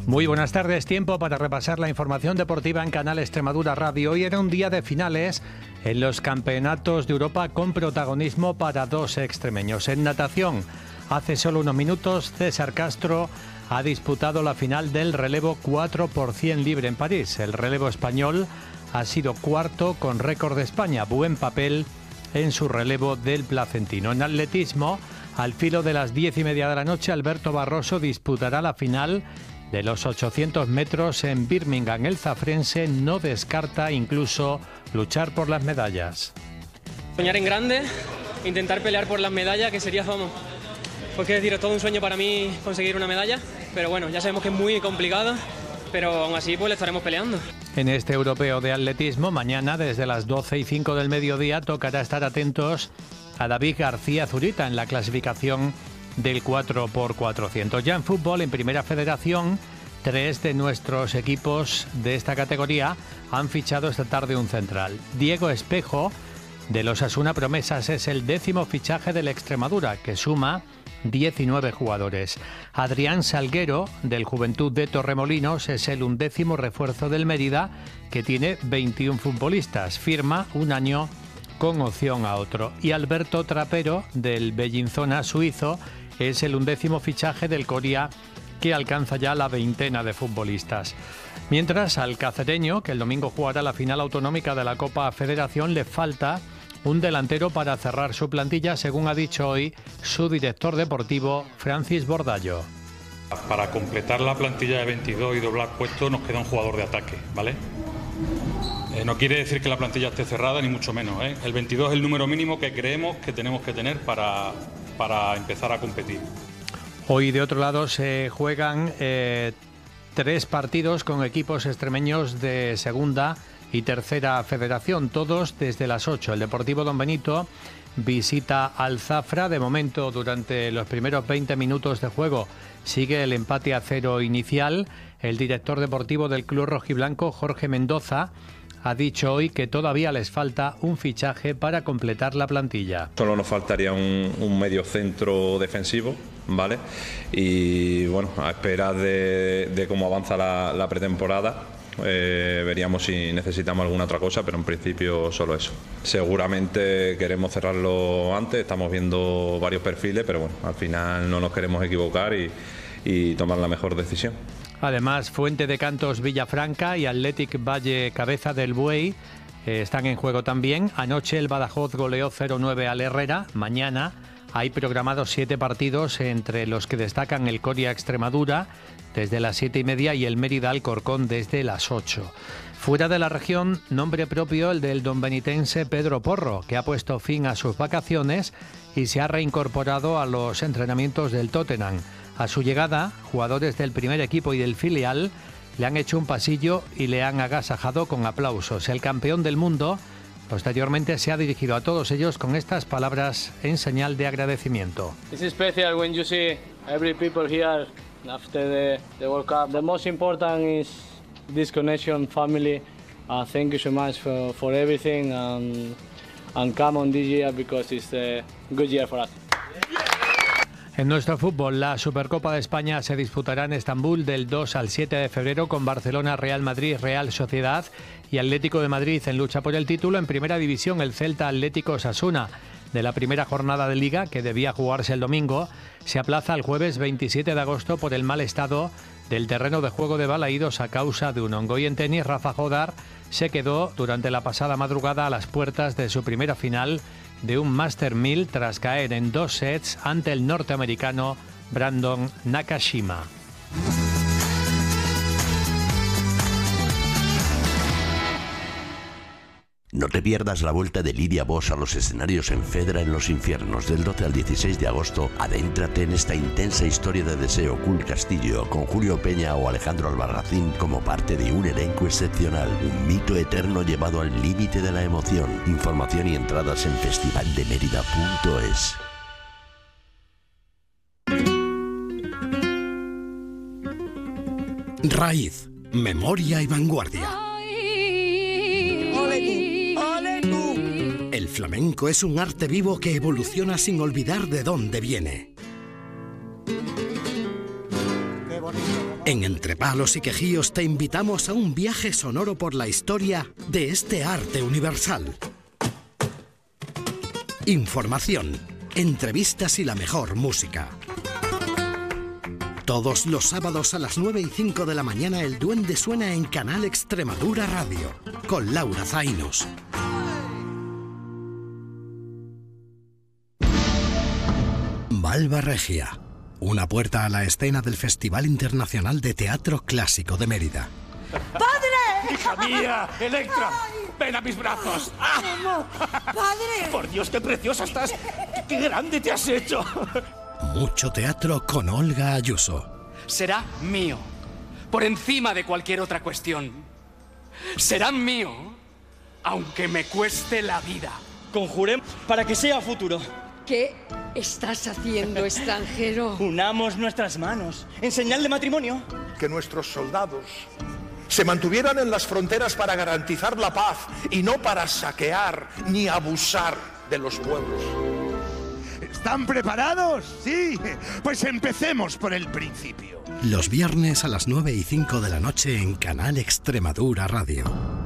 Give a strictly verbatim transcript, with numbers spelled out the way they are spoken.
Muy buenas tardes, tiempo para repasar la información deportiva en Canal Extremadura Radio. Hoy era un día de finales en los campeonatos de Europa con protagonismo para dos extremeños. En natación, hace solo unos minutos, César Castro ha disputado la final del relevo cuatro por cien libre en París. El relevo español ha sido cuarto con récord de España. Buen papel en su relevo del placentino. En atletismo, al filo de las diez y media de la noche, Alberto Barroso disputará la final de los ochocientos metros en Birmingham. El zafrense no descarta incluso luchar por las medallas. Soñar en grande, intentar pelear por las medallas, que sería, vamos, pues qué decir, es todo un sueño para mí conseguir una medalla, pero bueno, ya sabemos que es muy complicado, pero aún así pues le estaremos peleando. En este europeo de atletismo, mañana desde las doce y cinco del mediodía tocará estar atentos a David García Zurita en la clasificación del cuatro por cuatrocientos. Ya en fútbol, en Primera Federación, tres de nuestros equipos de esta categoría han fichado esta tarde un central. Diego Espejo, de los Osasuna Promesas, es el décimo fichaje del Extremadura, que suma diecinueve jugadores. Adrián Salguero, del Juventud de Torremolinos, es el undécimo refuerzo del Mérida, que tiene veintiún futbolistas. Firma un año con opción a otro. Y Alberto Trapero, del Bellinzona suizo, es el undécimo fichaje del Coria, que alcanza ya la veintena de futbolistas. Mientras, al cacereño, que el domingo jugará la final autonómica de la Copa Federación, le falta un delantero para cerrar su plantilla, según ha dicho hoy su director deportivo, Francis Bordallo. Para completar la plantilla de veintidós y doblar puestos nos queda un jugador de ataque, ¿vale? Eh, no quiere decir que la plantilla esté cerrada, ni mucho menos, ¿eh? El veintidós es el número mínimo que creemos que tenemos que tener para, para empezar a competir. Hoy, de otro lado, se juegan eh, tres partidos con equipos extremeños de segunda y tercera federación, todos desde las ocho. El Deportivo Don Benito visita al Zafra. De momento, durante los primeros veinte minutos de juego, sigue el empate a cero inicial. El director deportivo del club rojiblanco, Jorge Mendoza, ha dicho hoy que todavía les falta un fichaje para completar la plantilla. Solo nos faltaría un, un medio centro defensivo, ¿vale? Y bueno, a esperar de, de cómo avanza la, la pretemporada, eh, veríamos si necesitamos alguna otra cosa, pero en principio solo eso. Seguramente queremos cerrarlo antes, estamos viendo varios perfiles, pero bueno, al final no nos queremos equivocar y, y tomar la mejor decisión. Además, Fuente de Cantos Villafranca y Athletic Valle Cabeza del Buey eh, están en juego también. Anoche el Badajoz goleó cero nueve al Herrera. Mañana hay programados siete partidos, entre los que destacan el Coria Extremadura desde las siete y media y el Mérida Alcorcón desde las ocho. Fuera de la región, nombre propio el del donbenitense Pedro Porro, que ha puesto fin a sus vacaciones y se ha reincorporado a los entrenamientos del Tottenham. A su llegada, jugadores del primer equipo y del filial le han hecho un pasillo y le han agasajado con aplausos. El campeón del mundo posteriormente se ha dirigido a todos ellos con estas palabras en señal de agradecimiento. It's special when you see every people here after the, the World Cup. The most important is this connection, family. Uh, thank you so much for, for everything and, and come on this year because it's a good year for us. En nuestro fútbol, la Supercopa de España se disputará en Estambul del dos al siete de febrero con Barcelona, Real Madrid, Real Sociedad y Atlético de Madrid en lucha por el título. En primera división, el Celta Atlético Osasuna de la primera jornada de Liga, que debía jugarse el domingo, se aplaza al jueves veintisiete de agosto por el mal estado del terreno de juego de Balaídos a causa de un hongo. Y en tenis, Rafa Jodar se quedó durante la pasada madrugada a las puertas de su primera final de un Master mil tras caer en dos sets ante el norteamericano Brandon Nakashima. No te pierdas la vuelta de Lidia Bosch a los escenarios en Fedra en los Infiernos del doce al dieciséis de agosto. Adéntrate en esta intensa historia de deseo Cool Castillo con Julio Peña o Alejandro Albarracín como parte de un elenco excepcional. Un mito eterno llevado al límite de la emoción. Información y entradas en festival de mérida punto es. Raíz, memoria y vanguardia. El flamenco es un arte vivo que evoluciona sin olvidar de dónde viene. En Entre Palos y Quejíos te invitamos a un viaje sonoro por la historia de este arte universal. Información, entrevistas y la mejor música. Todos los sábados a las nueve y cinco de la mañana el Duende suena en Canal Extremadura Radio, con Laura Zainos. Malva Regia, una puerta a la escena del Festival Internacional de Teatro Clásico de Mérida. ¡Padre! ¡Hija mía! ¡Electra! ¡Ay! ¡Ven a mis brazos! ¿Cómo? ¡Padre! ¡Por Dios, qué preciosa estás! ¡Qué grande te has hecho! Mucho teatro con Olga Ayuso. Será mío, por encima de cualquier otra cuestión. Será mío, aunque me cueste la vida. Conjuremos para que sea futuro. ¿Qué estás haciendo, extranjero? Unamos nuestras manos en señal de matrimonio. Que nuestros soldados se mantuvieran en las fronteras para garantizar la paz y no para saquear ni abusar de los pueblos. ¿Están preparados? Sí. Pues empecemos por el principio. Los viernes a las nueve y cinco de la noche en Canal Extremadura Radio.